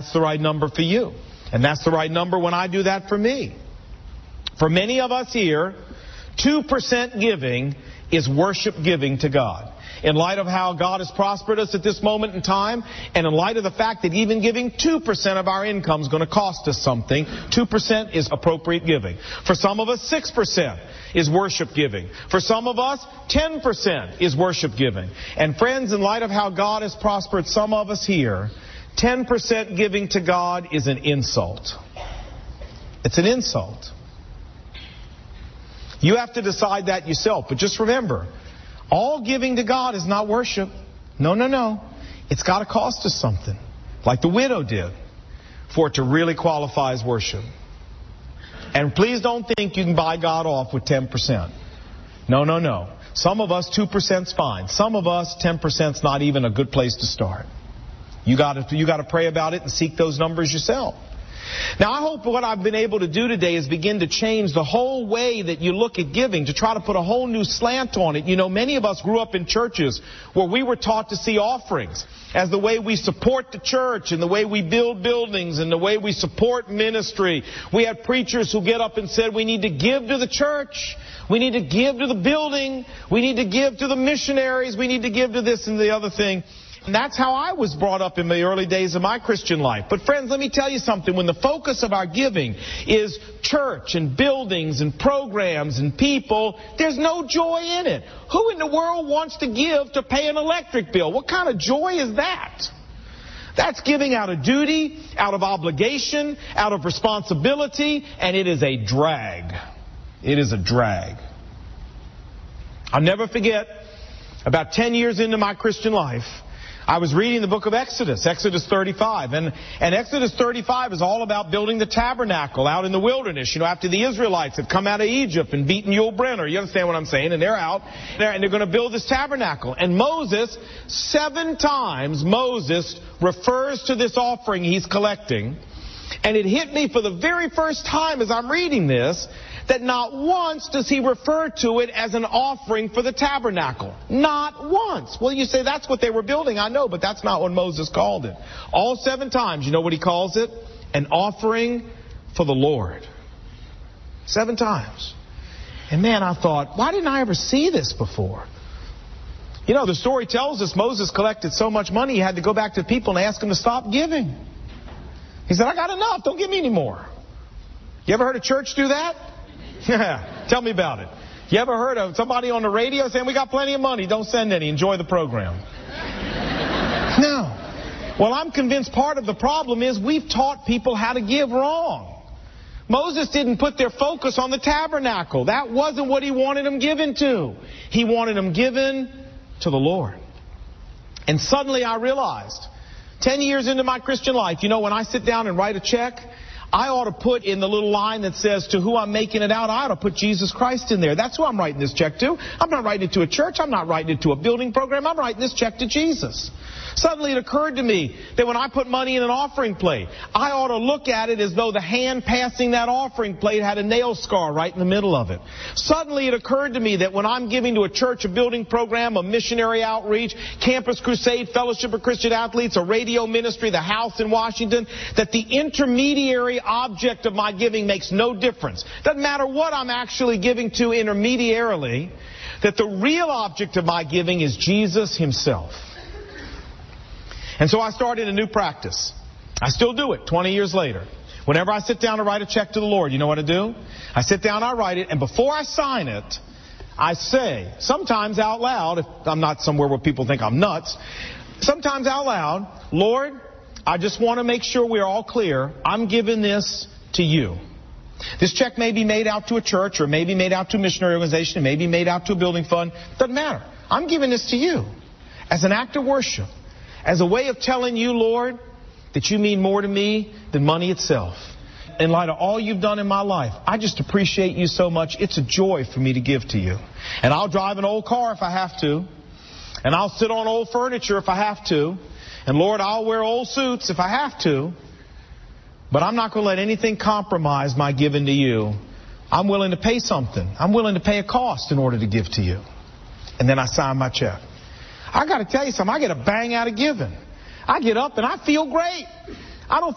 that's the right number for you. And that's the right number when I do that for me. For many of us here, 2% giving is worship giving to God. In light of how God has prospered us at this moment in time, and in light of the fact that even giving 2% of our income is going to cost us something, 2% is appropriate giving. For some of us, 6% is worship giving. For some of us, 10% is worship giving. And friends, in light of how God has prospered some of us here, 10% giving to God is an insult. It's an insult. You have to decide that yourself. But just remember, all giving to God is not worship. No. It's got to cost us something. Like the widow did. For it to really qualify as worship. And please don't think you can buy God off with 10%. No. Some of us, 2% is fine. Some of us, 10% is not even a good place to start. You got to pray about it and seek those numbers yourself. Now, I hope what I've been able to do today is begin to change the whole way that you look at giving, to try to put a whole new slant on it. You know, many of us grew up in churches where we were taught to see offerings as the way we support the church and the way we build buildings and the way we support ministry. We had preachers who get up and said, we need to give to the church. We need to give to the building. We need to give to the missionaries. We need to give to this and the other thing. And that's how I was brought up in the early days of my Christian life. But friends, let me tell you something. When the focus of our giving is church and buildings and programs and people, there's no joy in it. Who in the world wants to give to pay an electric bill? What kind of joy is that? That's giving out of duty, out of obligation, out of responsibility, and it is a drag. It is a drag. I'll never forget, about 10 years into my Christian life, I was reading the book of Exodus 35. And Exodus 35 is all about building the tabernacle out in the wilderness. You know, after the Israelites had come out of Egypt and beaten Yul Brynner. You understand what I'm saying? And they're out there and they're going to build this tabernacle. And Moses, 7 times, Moses refers to this offering he's collecting. And it hit me for the very first time as I'm reading this, that not once does he refer to it as an offering for the tabernacle. Not once. Well, you say that's what they were building. I know, but that's not what Moses called it. All 7 times, you know what he calls it? An offering for the Lord. 7 times. And man, I thought, why didn't I ever see this before? You know, the story tells us Moses collected so much money he had to go back to the people and ask them to stop giving. He said, I got enough. Don't give me any more. You ever heard a church do that? Yeah, tell me about it. You ever heard of somebody on the radio saying, we got plenty of money, don't send any, enjoy the program? No. Well, I'm convinced part of the problem is we've taught people how to give wrong. Moses didn't put their focus on the tabernacle. That wasn't what he wanted them given to. He wanted them given to the Lord. And suddenly I realized, 10 years into my Christian life, you know, when I sit down and write a check, I ought to put in the little line that says to who I'm making it out, I ought to put Jesus Christ in there. That's who I'm writing this check to. I'm not writing it to a church. I'm not writing it to a building program. I'm writing this check to Jesus. Suddenly it occurred to me that when I put money in an offering plate, I ought to look at it as though the hand passing that offering plate had a nail scar right in the middle of it. Suddenly it occurred to me that when I'm giving to a church, a building program, a missionary outreach, Campus Crusade, Fellowship of Christian Athletes, a radio ministry, the house in Washington, that the intermediary object of my giving makes no difference. Doesn't matter what I'm actually giving to intermediarily, that the real object of my giving is Jesus himself. And so I started a new practice. I still do it 20 years later. Whenever I sit down to write a check to the Lord, you know what I do? I sit down, I write it, and before I sign it, I say, sometimes out loud, if I'm not somewhere where people think I'm nuts, sometimes out loud, Lord, I just want to make sure we're all clear. I'm giving this to you. This check may be made out to a church, or may be made out to a missionary organization, it may be made out to a building fund. Doesn't matter. I'm giving this to you as an act of worship. As a way of telling you, Lord, that you mean more to me than money itself. In light of all you've done in my life, I just appreciate you so much. It's a joy for me to give to you. And I'll drive an old car if I have to. And I'll sit on old furniture if I have to. And Lord, I'll wear old suits if I have to. But I'm not going to let anything compromise my giving to you. I'm willing to pay something. I'm willing to pay a cost in order to give to you. And then I sign my check. I got to tell you something. I get a bang out of giving. I get up and I feel great. I don't